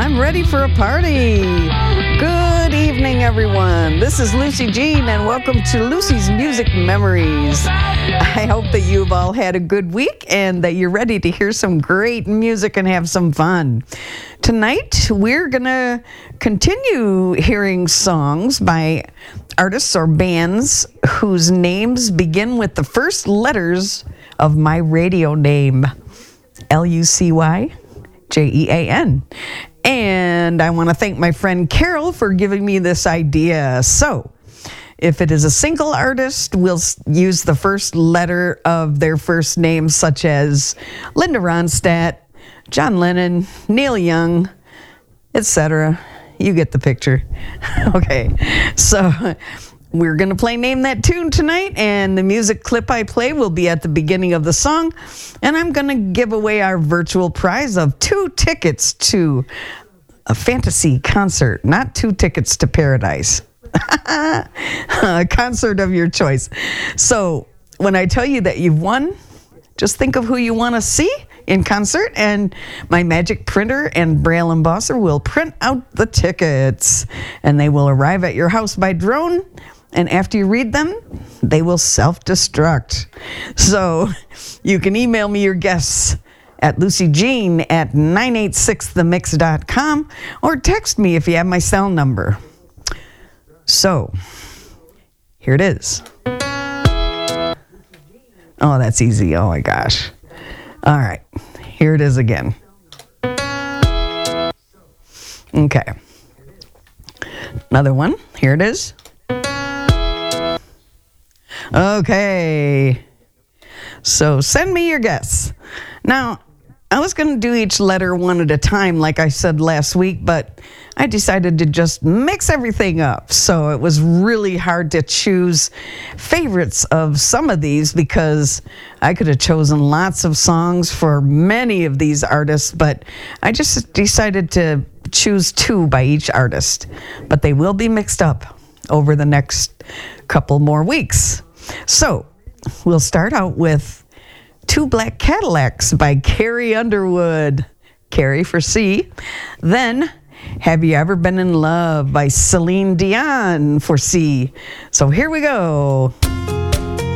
I'm ready for a party. Good evening, everyone. This is Lucy Jean, and welcome to Lucy's Music Memories. I hope that you've all had a good week and that you're ready to hear some great music and have some fun. Tonight, we're going to continue hearing songs by artists or bands whose names begin with the first letters of my radio name, LucyJean. And I want to thank my friend Carol for giving me this idea. So, if it is a single artist, we'll use the first letter of their first name, such as Linda Ronstadt, John Lennon, Neil Young, etc. You get the picture. Okay, so we're going to play Name That Tune tonight, and the music clip I play will be at the beginning of the song, and I'm going to give away our virtual prize of 2 tickets to a fantasy concert, not 2 tickets to paradise. A concert of your choice. So when I tell you that you've won, just think of who you want to see in concert, and my magic printer and braille embosser will print out the tickets, and they will arrive at your house by drone. And after you read them, they will self-destruct. So you can email me your guesses at LucyJean@986themix.com or text me if you have my cell number. So here it is. Oh, that's easy. Oh my gosh. All right. Here it is again. Okay. Another one. Here it is. Okay, so send me your guess. Now, I was going to do each letter one at a time, like I said last week, but I decided to just mix everything up. So it was really hard to choose favorites of some of these because I could have chosen lots of songs for many of these artists, but I just decided to choose 2 by each artist. But they will be mixed up over the next couple more weeks. So, we'll start out with 2 Black Cadillacs by Carrie Underwood. Carrie for C. Then, Have You Ever Been in Love by Celine Dion for C. So here we go.